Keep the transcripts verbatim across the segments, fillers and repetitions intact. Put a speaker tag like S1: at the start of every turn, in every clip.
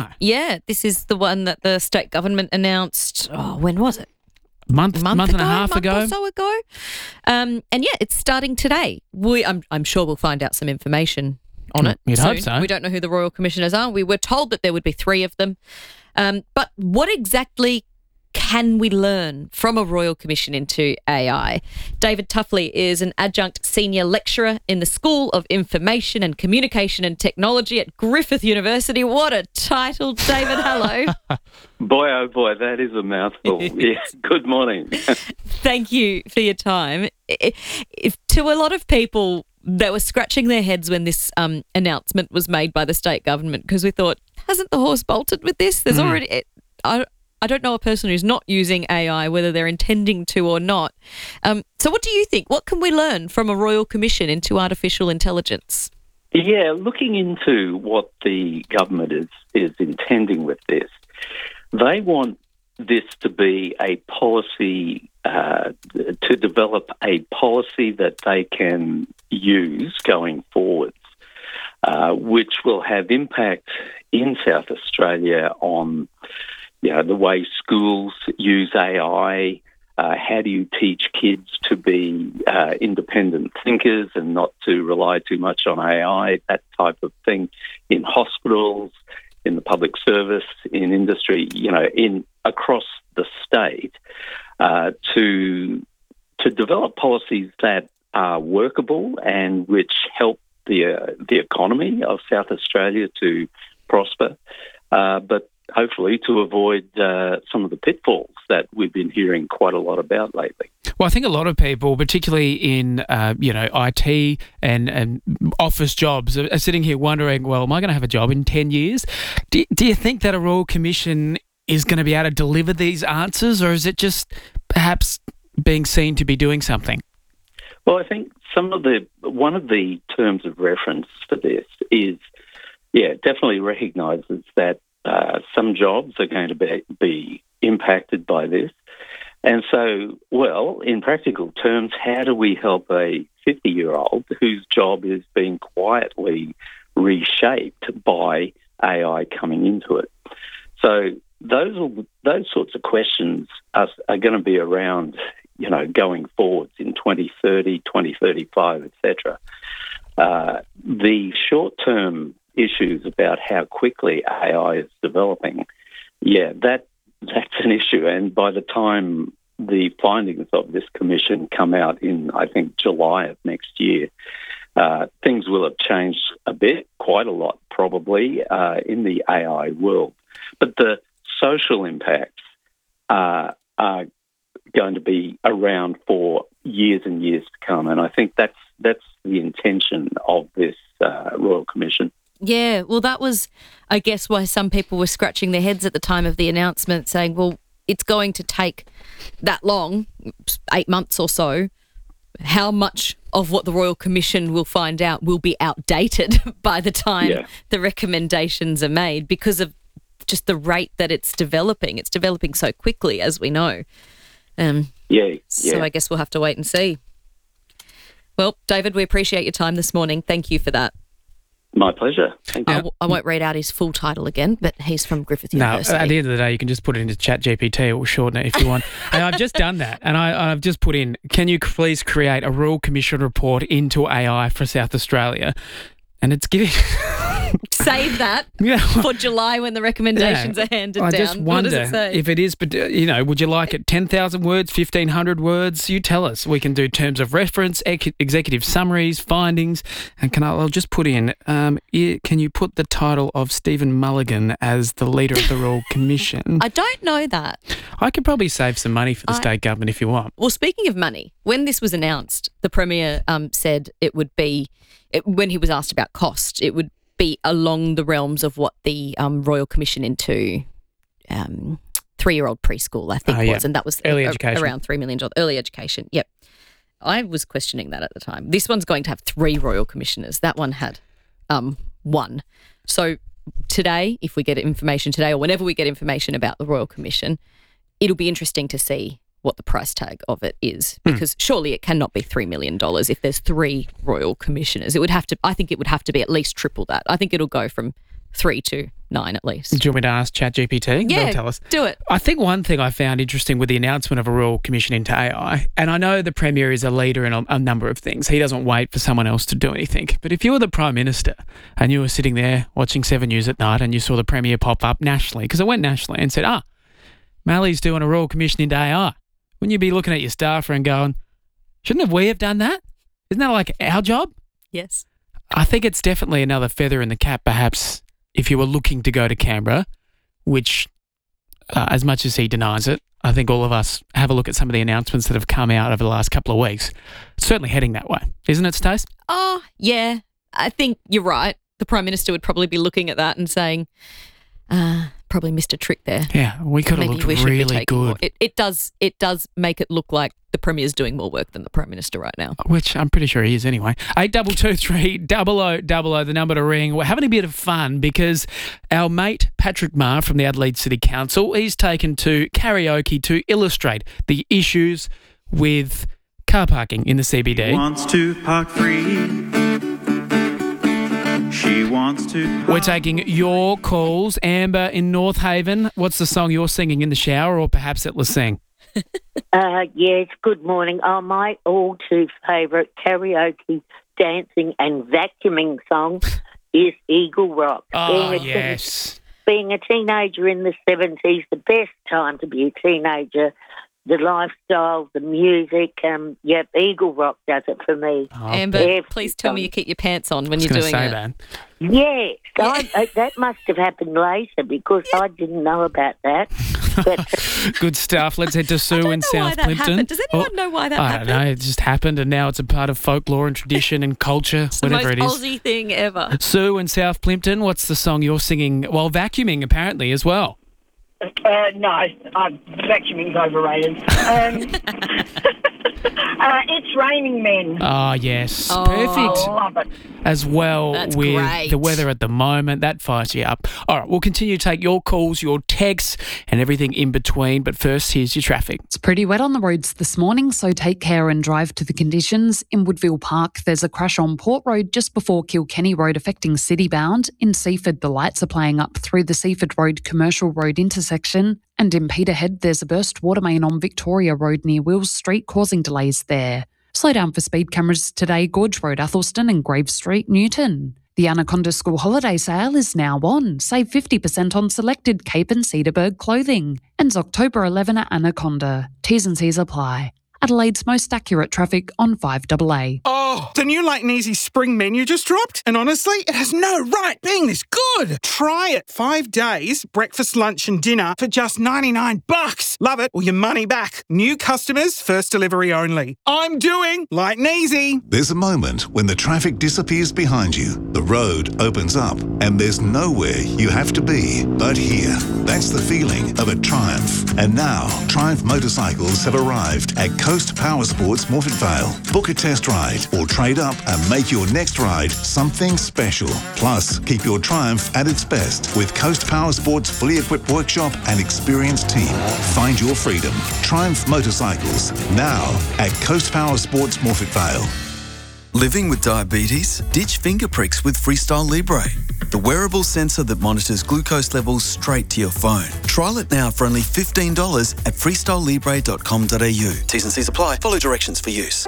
S1: I.
S2: Yeah, this is the one that the state government announced, oh, when was it?
S1: Month,
S2: month,
S1: month
S2: ago,
S1: and a half
S2: month
S1: ago.
S2: or so ago. Um, and yeah, it's starting today. We, I'm, I'm sure we'll find out some information on it.
S1: You'd
S2: soon.
S1: hope so.
S2: We don't know who the Royal Commissioners are. We were told that there would be three of them. Um, but what exactly can we learn from a Royal Commission into A I? David Tuffley is an adjunct senior lecturer in the School of Information and Communication and Technology at Griffith University. What a title, David. Hello.
S3: Boy, oh boy, that is a mouthful. Yeah. Good morning.
S2: Thank you for your time. If, to a lot of people, they were scratching their heads when this um, announcement was made by the state government, because we thought, hasn't the horse bolted with this? There's mm. already... It, I, I don't know a person who's not using A I, whether they're intending to or not. Um, so what do you think? What can we learn from a Royal Commission into artificial intelligence?
S3: Yeah, looking into what the government is, is intending with this, they want this to be a policy, uh, to develop a policy that they can use going forwards, uh, which will have impact in South Australia on You know, the way schools use A I, uh, how do you teach kids to be uh, independent thinkers and not to rely too much on A I, that type of thing, in hospitals, in the public service, in industry, you know, in across the state, uh, to to develop policies that are workable and which help the uh, the economy of South Australia to prosper, uh, but hopefully to avoid uh, some of the pitfalls that we've been hearing quite a lot about lately.
S1: Well, I think a lot of people, particularly in, uh, you know, I T and, and office jobs, are, are sitting here wondering, well, am I going to have a job in ten years? Do, do you think that a Royal Commission is going to be able to deliver these answers, or is it just perhaps being seen to be doing something?
S3: Well, I think some of the, one of the terms of reference for this is, yeah, definitely recognises that Uh, some jobs are going to be, be impacted by this. And so, well, in practical terms, how do we help a fifty-year-old whose job is being quietly reshaped by A I coming into it? So those will, those sorts of questions are, are going to be around, you know, going forwards in twenty thirty, twenty thirty-five, et cetera. Uh, the short-term issues about how quickly A I is developing, yeah, that that's an issue. And by the time the findings of this commission come out in, I think, July of next year, uh, things will have changed a bit, quite a lot probably, uh, in the A I world. But the social impacts uh, are going to be around for years and years to come. And I think that's, that's the intention of this uh, Royal Commission.
S2: Yeah, well, that was, I guess, why some people were scratching their heads at the time of the announcement, saying, well, it's going to take that long, eight months or so. How much of what the Royal Commission will find out will be outdated by the time yeah. the recommendations are made, because of just the rate that it's developing. It's developing so quickly, as we know. Um,
S3: yeah, yeah.
S2: So I guess we'll have to wait and see. Well, David, we appreciate your time this morning. Thank you for that.
S3: My pleasure. Thank you.
S2: I, I won't read out his full title again, but he's from Griffith University.
S1: No, at the end of the day, you can just put it into Chat G P T or shorten it if you want. And I've just done that, and I, I've just put in, can you please create a Royal Commission report into A I for South Australia? And it's giving...
S2: Save that
S1: yeah.
S2: for July when the recommendations
S1: yeah.
S2: are handed
S1: I
S2: down.
S1: just wonder
S2: what does it say?
S1: if it is, but you know, would you like it ten thousand words, fifteen hundred words? You tell us. We can do terms of reference, ex- executive summaries, findings, and can I, I'll just put in, um, can you put the title of Stephen Mulligan as the leader of the Royal Commission?
S2: I don't know that.
S1: I could probably save some money for the
S2: I,
S1: state government if you want.
S2: Well, speaking of money, when this was announced, the Premier um, said it would be, it, when he was asked about cost, it would be along the realms of what the um, Royal Commission into um, three-year-old preschool, I think,
S1: oh, yeah.
S2: was. And that was
S1: early
S2: a,
S1: education.
S2: around three million dollars. Early education, yep. I was questioning that at the time. This one's going to have three Royal Commissioners. That one had um, one. So today, if we get information today or whenever we get information about the Royal Commission, it'll be interesting to see what the price tag of it is, because mm. surely it cannot be three million dollars if there's three Royal Commissioners. It would have to, I think it would have to be at least triple that. I think it'll go from three to nine at least.
S1: Do you want me to ask ChatGPT?
S2: Yeah,
S1: They'll tell us.
S2: do it.
S1: I think one thing I found interesting with the announcement of a Royal Commission into A I, and I know the Premier is a leader in a, a number of things. He doesn't wait for someone else to do anything. But if you were the Prime Minister and you were sitting there watching Seven News at night and you saw the Premier pop up nationally, because it went nationally, and said, ah, Mally's doing a Royal Commission into A I, wouldn't you be looking at your staffer and going, shouldn't have we have done that? Isn't that like our job?
S2: Yes.
S1: I think it's definitely another feather in the cap, perhaps, if you were looking to go to Canberra, which, uh, as much as he denies it, I think all of us have a look at some of the announcements that have come out over the last couple of weeks. It's certainly heading that way, isn't it, Stace?
S2: Oh, yeah. I think you're right. The Prime Minister would probably be looking at that and saying, uh, probably missed a trick there.
S1: Yeah, we could have
S2: Maybe
S1: looked
S2: we should be
S1: really
S2: taking
S1: good.
S2: more. It, it does. It does make it look like the Premier's doing more work than the Prime Minister right now.
S1: Which I'm pretty sure he is anyway. Eight double two three double o double o, the number to ring. We're having a bit of fun because our mate Patrick Marr from the Adelaide City Council, he's taken to karaoke to illustrate the issues with car parking in the C B D.
S4: She wants to park free. She wants to park.
S1: We're taking your calls. Amber in North Haven, what's the song you're singing in the shower or perhaps at Lasing?
S5: Uh, yes, good morning. Oh, my all too favourite karaoke, dancing and vacuuming song is Eagle Rock.
S1: Oh,
S5: being a,
S1: yes.
S5: Being a teenager in the seventies, the best time to be a teenager, the lifestyle, the music, um, yep, Eagle Rock does it for me.
S1: Oh,
S2: Amber,
S5: Every
S2: please tell me
S5: time.
S2: you keep your pants on when
S1: I was
S2: you're
S1: going to
S2: doing
S1: say
S2: it.
S1: that.
S5: Yes, I, I, that must have happened later because I didn't know about that. But
S1: Good stuff. Let's head to Sue
S2: don't
S1: in
S2: know why
S1: South
S2: that
S1: Plimpton.
S2: happened. Does anyone
S1: Oh,
S2: know why that
S1: I
S2: happened?
S1: don't know. It just happened and now it's a part of folklore and tradition and culture,
S2: It's the
S1: whatever
S2: most
S1: it is.
S2: Aussie thing ever.
S1: Sue in South Plimpton, what's the song you're singing while vacuuming apparently as well?
S6: Uh, no, uh, vacuuming's overrated. Um, uh, it's Raining Men.
S1: Oh, yes.
S2: Oh.
S1: Perfect.
S6: I love it.
S1: As well
S2: That's
S1: with
S2: great.
S1: the weather at the moment. That fires you up. All right, we'll continue to take your calls, your texts, and everything in between. But first, here's your traffic.
S7: It's pretty wet on the roads this morning, so take care and drive to the conditions. In Woodville Park, there's a crash on Port Road just before Kilkenny Road affecting Citybound. In Seaford, the lights are playing up through the Seaford Road Commercial Road intersection. And in Peterhead, there's a burst water main on Victoria Road near Wills Street, causing delays there. Slow down for speed cameras today, Gorge Road, Athelston and Grave Street, Newton. The Anaconda School Holiday Sale is now on. Save fifty percent on selected Cape and Cedarburg clothing. Ends October eleventh at Anaconda. T's and C's apply. Adelaide's most accurate traffic on five A A.
S8: Oh, the new Light and Easy spring menu just dropped, and honestly, it has no right being this good. Try it. Five days, breakfast, lunch, and dinner for just ninety-nine bucks. Love it or your money back. New customers, first delivery only. I'm doing Light and Easy.
S9: There's a moment when the traffic disappears behind you, the road opens up, and there's nowhere you have to be but here. That's the feeling of a Triumph. And now, Triumph motorcycles have arrived at Coast Power Sports Morford Vale. Book a test ride or trade up and make your next ride something special. Plus, keep your Triumph at its best with Coast Power Sports' fully equipped workshop and experienced team. Find your freedom. Triumph Motorcycles, now at Coast Power Sports Morford Vale.
S10: Living with diabetes? Ditch finger pricks with Freestyle Libre, the wearable sensor that monitors glucose levels straight to your phone. Trial it now for only fifteen dollars at freestyle libre dot com dot a u. T's and C's apply. Follow directions for use.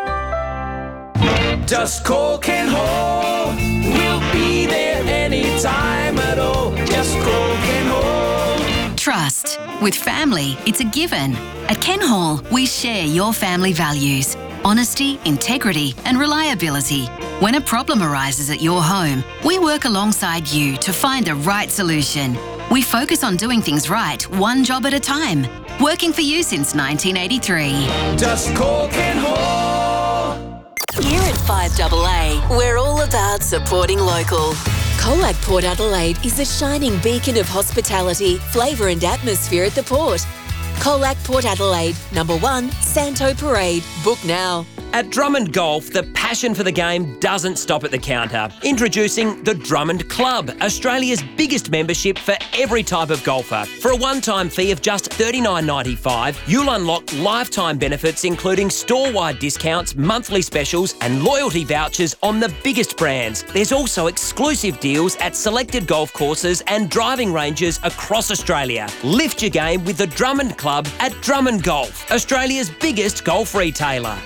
S11: Just call Ken Hall. We'll be there anytime at all. Just call Ken Hall.
S12: Trust. With family, it's a given. At Ken Hall, we share your family values. Honesty, integrity, and reliability. When a problem arises at your home, we work alongside you to find the right solution. We focus on doing things right, one job at a time. Working for you since nineteen eighty-three.
S11: Just call Ken Hall.
S12: Here at five A A, we're all about supporting local. Colac Port Adelaide is a shining beacon of hospitality, flavour and atmosphere at the port. Colac Port Adelaide, number one, Santo Parade. Book now.
S13: At Drummond Golf, the passion for the game doesn't stop at the counter. Introducing the Drummond Club, Australia's biggest membership for every type of golfer. For a one-time fee of just thirty-nine ninety-five, you'll unlock lifetime benefits including store-wide discounts, monthly specials and loyalty vouchers on the biggest brands. There's also exclusive deals at selected golf courses and driving ranges across Australia. Lift your game with the Drummond Club at Drummond Golf, Australia's biggest golf retailer.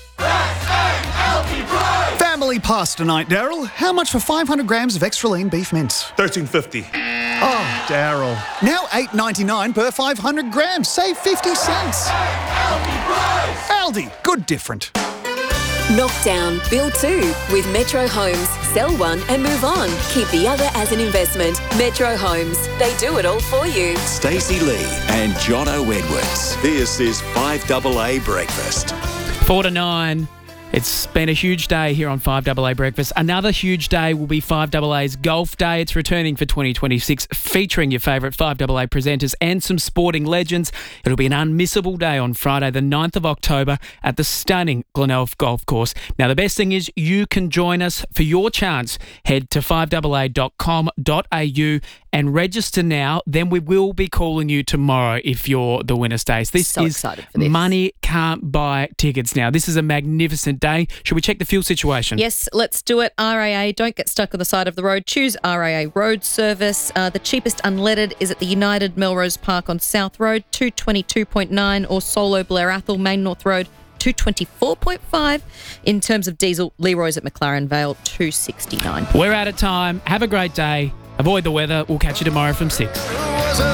S14: Family pasta night, Daryl. How much for five hundred grams of extra lean beef mince?
S15: thirteen fifty.
S14: Oh, Daryl. Now eight ninety-nine per five hundred grams. Save fifty cents. Aldi. Good different.
S16: Knock down, build two with Metro Homes. Sell one and move on. Keep the other as an investment. Metro Homes. They do it all for you.
S17: Stacey Lee and Jono Edwards. This is five A A Breakfast.
S1: Four to nine. It's been a huge day here on five A A Breakfast. Another huge day will be five A A's Golf Day. It's returning for twenty twenty-six, featuring your favourite five A A presenters and some sporting legends. It'll be an unmissable day on Friday, the ninth of October at the stunning Glenelg Golf Course. Now, the best thing is you can join us for your chance. Head to five A A dot com dot a u and register now. Then we will be calling you tomorrow if you're the winner, Stace. This
S2: So
S1: is
S2: excited for this.
S1: money can't buy tickets now. This is a magnificent day. Should we check the fuel situation?
S2: Yes, let's do it. R A A, don't get stuck on the side of the road. Choose R A A Road Service. Uh, the cheapest unleaded is at the United Melrose Park on South Road, two twenty-two point nine, or Solo Blair Athol, Main North Road, two twenty-four point five. In terms of diesel, Leroy's at McLaren Vale, two sixty-nine.
S1: We're out of time. Have a great day. Avoid the weather. We'll catch you tomorrow from six.